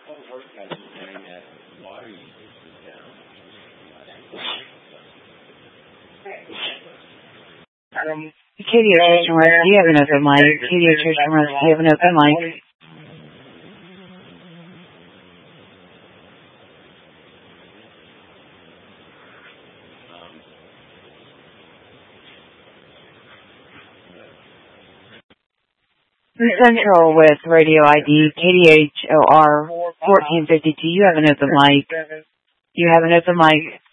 KDO Church and West, do you have an open mic? KDO Church and West, do you have an open mic? Central with Radio ID, KDHOR 1452, you have an open mic. You have an open mic.